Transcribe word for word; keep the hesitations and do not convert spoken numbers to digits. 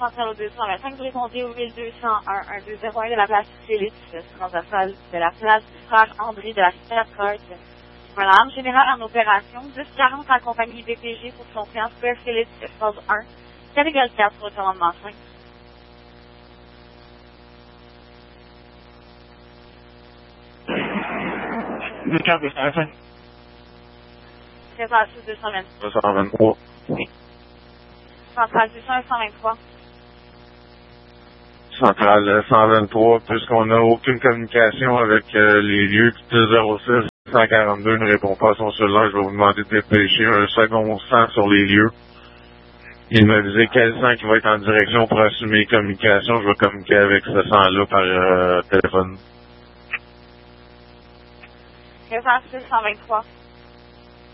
centrale au deux cent vingt-cinq, vous répondez au mille deux cent un, un deux zéro un de la place Félix, transversale de la place du frère André de la Stade-Côte. Une alarme générale en opération, dix quarante en compagnie B P G pour son client Square Félix, phase un, quatre égale quatre pour le commandement cinq. Le quatre deux cent vingt-cinq. treize six deux cent vingt. deux cent vingt-trois. Centrale deux cent vingt-trois. Centrale cent vingt-trois, puisqu'on n'a aucune communication avec euh, les lieux du zéro six cent quarante-deux ne répond pas à son cellulaire, je vais vous demander de dépêcher un second cent sur les lieux. Il m'a avisé quel cent qui va être en direction pour assumer les communications, je vais communiquer avec ce cent-là par euh, téléphone. treize six cent vingt-trois.